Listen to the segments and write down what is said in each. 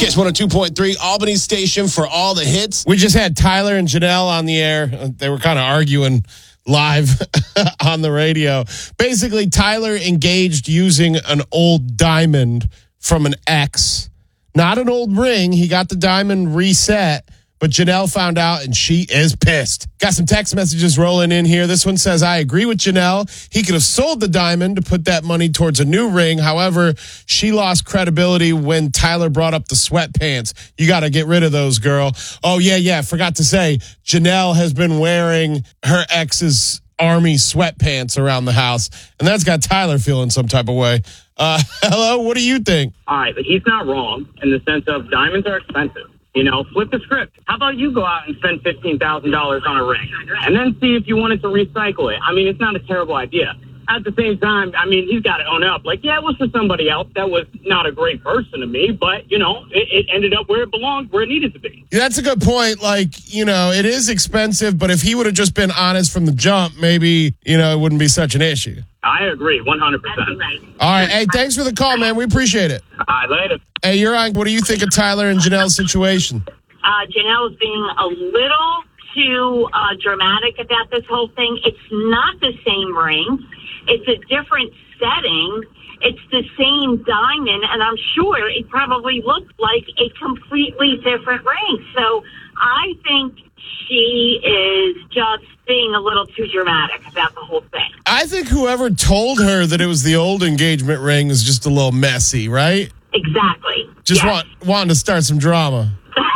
Kiss 102.3, Albany station for all the hits. We just had Tyler and Janelle on the air. They were kind of arguing live on the radio. Basically, Tyler engaged using an old diamond from an ex. Not an old ring. He got the diamond reset, but Janelle found out and she is pissed. Got some text messages rolling in here. This one says, I agree with Janelle. He could have sold the diamond to put that money towards a new ring. However, she lost credibility when Tyler brought up the sweatpants. You got to get rid of those, girl. Oh, yeah. Forgot to say, Janelle has been wearing her ex's army sweatpants around the house, and that's got Tyler feeling some type of way. Hello, what do you think? All right, but he's not wrong in the sense of diamonds are expensive. You know, flip the script. How about you go out and spend $15,000 on a ring and then see if you wanted to recycle it? I mean, it's not a terrible idea. At the same time, I mean, he's got to own up. Like, yeah, it was for somebody else. That was not a great person to me, but, you know, it ended up where it belonged, where it needed to be. Yeah, that's a good point. Like, you know, it is expensive, but if he would have just been honest from the jump, maybe, you know, it wouldn't be such an issue. I agree, 100%. All right. Hey, thanks for the call, man. We appreciate it. All right, later. Hey, you're on. What do you think of Tyler and Janelle's situation? Janelle's being a little too dramatic about this whole thing. It's not the same ring. It's a different setting. It's the same diamond, and I'm sure it probably looked like a completely different ring. So I think she is just being a little too dramatic about the whole thing. I think whoever told her that it was the old engagement ring was just a little messy, right? Exactly. Just wanting to start some drama.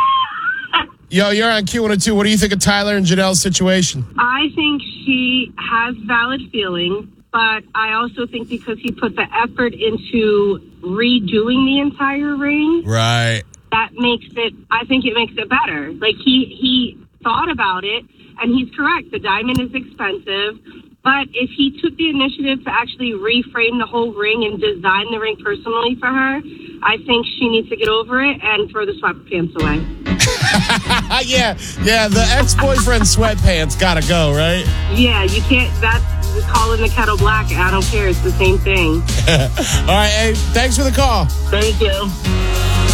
Yo, you're on Q102. What do you think of Tyler and Janelle's situation? I think she has valid feelings, but I also think because he put the effort into redoing the entire ring, right, that makes it, I think it makes it better. Like, he thought about it, and he's correct. The diamond is expensive, but if he took the initiative to actually reframe the whole ring and design the ring personally for her, I think she needs to get over it and throw the sweatpants away. yeah, the ex-boyfriend sweatpants gotta go, right? Yeah, you can't, that's calling the kettle black. I don't care, it's the same thing. All right, hey, thanks for the call. Thank you.